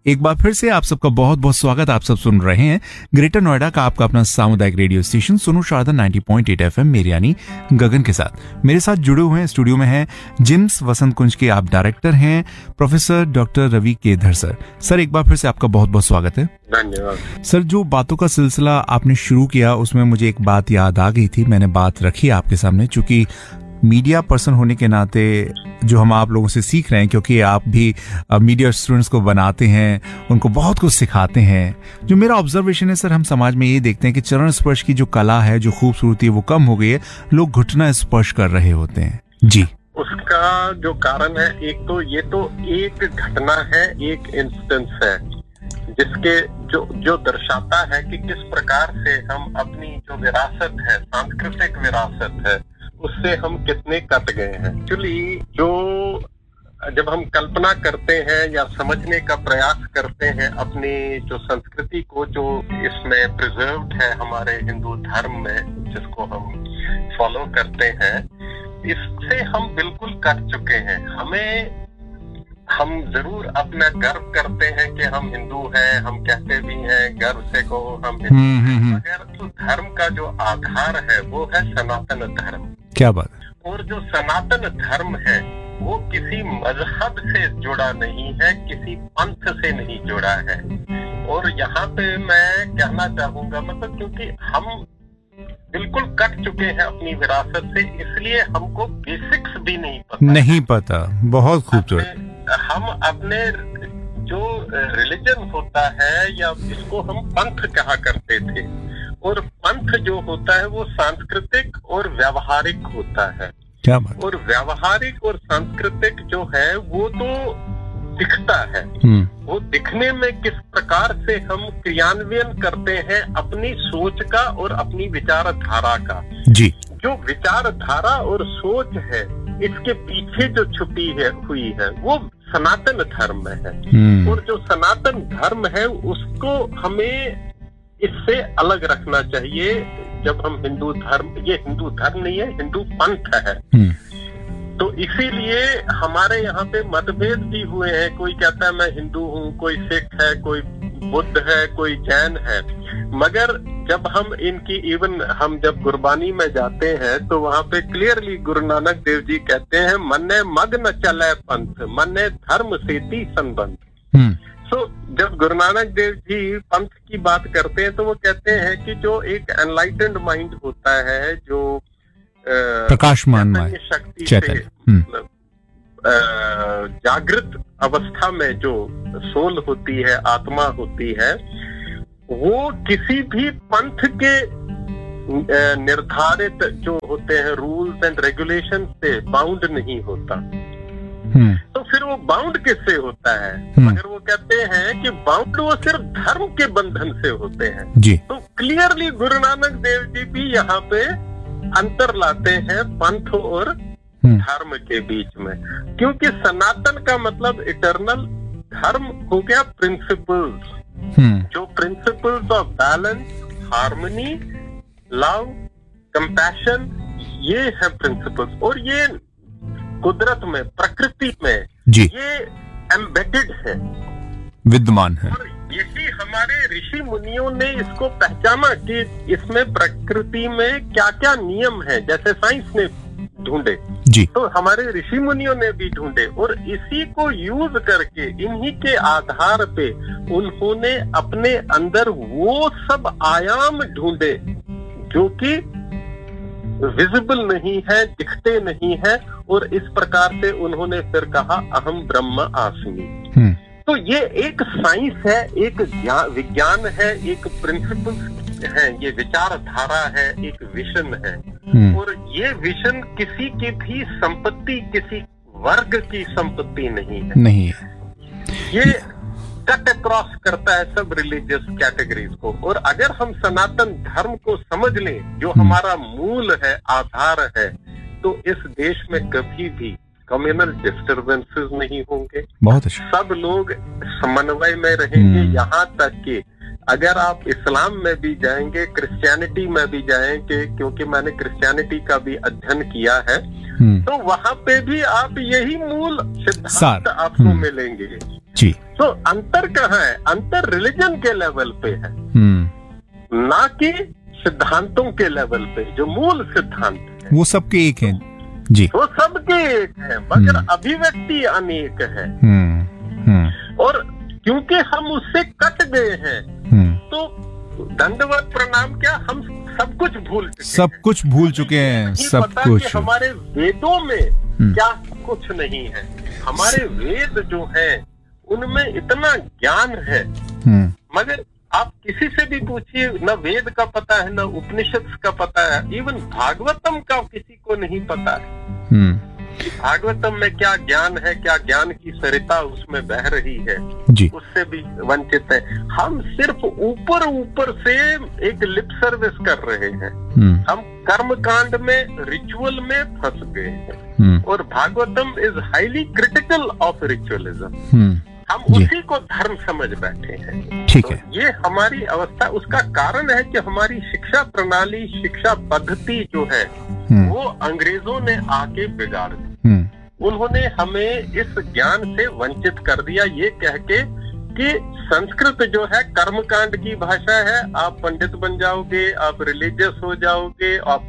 एक बार फिर से आप सबका बहुत बहुत स्वागत। आप सब सुन रहे हैं ग्रेटर नोएडा का आपका अपना सामुदायिक रेडियो स्टेशन सुनो शारदा 90.8 FM मेरे यानी गगन के साथ। मेरे साथ जुड़े हुए हैं स्टूडियो में हैं जिम्स वसंत कुंज के आप डायरेक्टर हैं professor doctor Ravi केधर sir. Sir एक बार फिर से आपका बहुत बहुत स्वागत है। धन्यवाद सर। जो बातों का सिलसिला आपने शुरू किया उसमें मुझे एक बात याद आ गई थी, मैंने बात रखी आपके सामने, चूंकि मीडिया पर्सन होने के नाते जो हम आप लोगों से सीख रहे हैं, क्योंकि आप भी मीडिया स्टूडेंट्स को बनाते हैं, उनको बहुत कुछ सिखाते हैं। जो मेरा ऑब्जर्वेशन है सर, हम समाज में ये देखते हैं कि चरण स्पर्श की जो कला है, जो खूबसूरती है, वो कम हो गई है, लोग घुटना स्पर्श कर रहे होते हैं। जी, उसका जो कारण है, एक तो ये तो एक घटना है, एक इंस्टेंस है जिसके जो दर्शाता है कि किस प्रकार से हम अपनी जो विरासत है, सांस्कृतिक विरासत है, उससे हम कितने कट गए हैं। एक्चुअली जब हम कल्पना करते हैं या समझने का प्रयास करते हैं अपनी जो संस्कृति को, जो इसमें प्रिजर्व्ड है हमारे हिंदू धर्म में, जिसको हम फॉलो करते हैं, इससे हम बिल्कुल कट चुके हैं। हम जरूर अपना गर्व करते हैं कि हम हिंदू हैं, हम कहते भी हैं गर्व से को हम हिंदू हैं, मगर तो धर्म का जो आधार है वो है सनातन धर्म। क्या बात है। और जो सनातन धर्म है वो किसी मजहब से जुड़ा नहीं है, किसी पंथ से नहीं जुड़ा है। और यहाँ पे मैं कहना चाहूंगा, मतलब क्योंकि हम बिल्कुल कट चुके हैं अपनी विरासत से, इसलिए हमको बेसिक्स भी नहीं पता। बहुत खूबसूरत। हम अपने जो रिलीजन होता है, या इसको हम पंथ कहा करते थे, और पंथ जो होता है वो सांस्कृतिक और व्यावहारिक होता है। क्या बात। और व्यावहारिक और सांस्कृतिक जो है वो तो दिखता है, वो दिखने में किस प्रकार से हम क्रियान्वयन करते हैं अपनी सोच का और अपनी विचारधारा का। जी, जो विचारधारा और सोच है, इसके पीछे जो छुपी हुई है वो सनातन धर्म है। और जो सनातन धर्म है उसको हमें इससे अलग रखना चाहिए। जब हम हिंदू धर्म, ये हिंदू धर्म नहीं है, हिंदू पंथ है, तो इसीलिए हमारे यहाँ पे मतभेद भी हुए हैं। कोई कहता है मैं हिंदू हूँ, कोई सिख है, कोई बुद्ध है, कोई जैन है, मगर जब हम इनकी हम जब गुरबानी में जाते हैं तो वहाँ पे क्लियरली गुरु नानक देव जी कहते हैं, मन्ने मग न चले पंथ, मन्ने धर्म सेती संबंध। जब गुरु नानक देव जी पंथ की बात करते हैं तो वो कहते हैं कि जो एक एनलाइटेंड माइंड होता है, जो प्रकाशमान शक्ति से मतलब जागृत अवस्था में जो सोल होती है, आत्मा होती है, वो किसी भी पंथ के निर्धारित जो होते हैं रूल्स एंड रेगुलेशन से बाउंड नहीं होता। तो फिर वो बाउंड किससे होता है? अगर वो कहते हैं कि बाउंड वो सिर्फ धर्म के बंधन से होते हैं जी। तो क्लियरली गुरु नानक देव जी भी यहाँ पे अंतर लाते हैं पंथ और धर्म के बीच में, क्योंकि सनातन का मतलब इटर्नल, धर्म हो गया प्रिंसिपल्स, जो principles of balance, harmony, love, compassion, ये है प्रिंसिपल्स। और ये कुदरत में, प्रकृति में जी, ये एम्बेडेड है, विद्यमान है। और यही हमारे ऋषि मुनियों ने इसको पहचाना कि इसमें प्रकृति में क्या क्या नियम है, जैसे साइंस ने ढूंढे जी, तो हमारे ऋषि मुनियों ने भी ढूंढे, और इसी को यूज करके, इन्हीं के आधार पे उन्होंने अपने अंदर वो सब आयाम ढूंढे जो कि विजिबल नहीं है, दिखते नहीं है, और इस प्रकार से उन्होंने फिर कहा अहम ब्रह्म आस्मि। तो ये एक साइंस है, एक विज्ञान है, एक प्रिंसिपल है, ये विचारधारा है, एक विजन है। और ये विजन किसी की भी संपत्ति, किसी वर्ग की संपत्ति नहीं है। ये कट अक्रॉस करता है सब रिलीजियस कैटेगरीज को। और अगर हम सनातन धर्म को समझ लें, जो हमारा मूल है, आधार है, तो इस देश में कभी भी कम्युनल डिस्टर्बेंसेस नहीं होंगे। बहुत अच्छा। सब लोग समन्वय में रहेंगे। यहाँ तक कि अगर आप इस्लाम में भी जाएंगे, क्रिश्चियनिटी में भी जाएंगे, क्योंकि मैंने क्रिश्चियनिटी का भी अध्ययन किया है, तो वहां पे भी आप यही मूल सिद्धांत सार। आपको मिलेंगे। जी। तो अंतर कहाँ है? अंतर रिलीजन के लेवल पे है, ना कि सिद्धांतों के लेवल पे। जो मूल सिद्धांत है वो सबके एक हैं। जी। वो सबके एक है, मगर अभिव्यक्ति अनेक है। और क्योंकि हम उससे कट गए हैं, तो दंडवत प्रणाम क्या, हम सब कुछ भूल चुके सब हैं। कुछ भूल चुके हैं, सब पता कुछ। कि हमारे वेदों में क्या कुछ नहीं है। हमारे वेद जो हैं उनमें इतना ज्ञान है, मगर आप किसी से भी पूछिए, न वेद का पता है, न उपनिषद का पता है, इवन भागवतम का किसी को नहीं पता है। भागवतम में क्या ज्ञान है, क्या ज्ञान की सरिता उसमें बह रही है, जी। उससे भी वंचित है। हम सिर्फ ऊपर ऊपर से एक लिप सर्विस कर रहे हैं। हम कर्म कांड में, रिचुअल में फंस गए हैं, और Bhagavatam is highly critical of ritualism. हम उसी को धर्म समझ बैठे हैं। ठीक तो है। ये हमारी अवस्था, उसका कारण है कि हमारी शिक्षा प्रणाली, शिक्षा पद्धति जो है वो अंग्रेजों ने आके बिगाड़ दी। उन्होंने हमें इस ज्ञान से वंचित कर दिया, ये कह के कि संस्कृत जो है कर्मकांड की भाषा है, आप पंडित बन जाओगे, आप रिलीजियस हो जाओगे, आप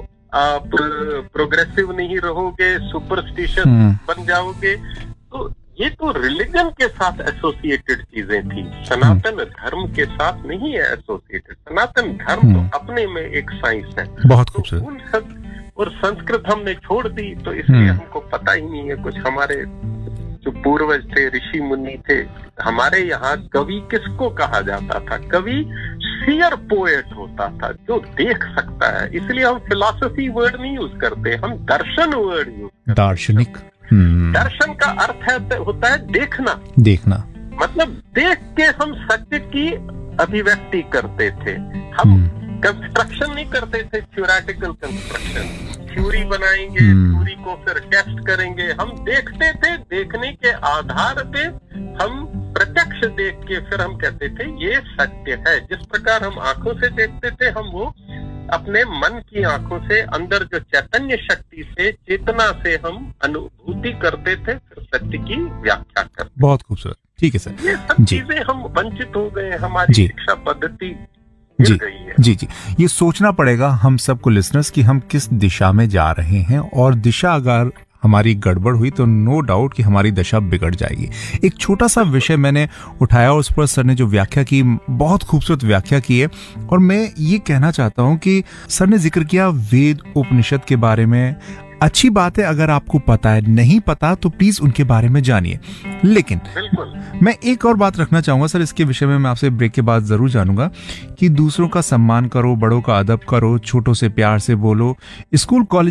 प्रोग्रेसिव नहीं रहोगे, सुपरस्टिशियस बन जाओगे। तो ये तो रिलीजन के साथ एसोसिएटेड चीजें थी, सनातन धर्म के साथ नहीं है एसोसिएटेड। सनातन धर्म तो अपने में एक साइंस है। बहुत तो खूबसूरत। उन सब, और संस्कृत हमने छोड़ दी, तो इसलिए हमको पता ही नहीं है कुछ। हमारे जो पूर्वज थे, ऋषि मुनि थे, हमारे यहाँ कवि किसको कहा जाता था? कवि सीयर पोएट होता था, जो देख सकता है। इसलिए हम फिलॉसफी वर्ड नहीं यूज करते, हम दर्शन वर्ड यूज करते। दार्शनिक। दर्शन का अर्थ होता है देखना। देखना मतलब देख के हम सत्य की अभिव्यक्ति करते थे। हम कंस्ट्रक्शन नहीं करते थे, थ्योरेटिकल कंस्ट्रक्शन। थ्योरी बनाएंगे, थ्योरी को फिर टेस्ट करेंगे। हम देखते थे, देखने के आधार पे हम प्रत्यक्ष देख के फिर हम कहते थे ये सत्य है। जिस प्रकार हम आंखों से देखते थे, हम वो अपने मन की आंखों से, अंदर जो चैतन्य शक्ति से, चेतना से हम अनुभूति करते थे, फिर सत्य की व्याख्या करते। बहुत खूबसूरत। ठीक है सर। ये सब चीजें हम वंचित हो गए, हमारी शिक्षा पद्धति गिर गई है। जी जी, ये सोचना पड़ेगा हम सबको लिसनर्स कि हम किस दिशा में जा रहे हैं, और दिशा अगर हमारी गड़बड़ हुई तो नो डाउट कि हमारी दशा बिगड़ जाएगी। एक छोटा सा विषय मैंने उठाया और उस पर सर ने जो व्याख्या की, बहुत खूबसूरत व्याख्या की है। और मैं ये कहना चाहता हूं कि सर ने जिक्र किया वेद उपनिषद के बारे में। अच्छी बात है, अगर आपको पता है, नहीं पता तो प्लीज उनके बारे में जानिए। लेकिन मैं एक और बात रखना चाहूंगा सर, इसके विषय में मैं आपसे ब्रेक के बाद जरूर जानूंगा कि दूसरों का सम्मान करो, बड़ों का अदब करो, छोटों से प्यार से बोलो। School college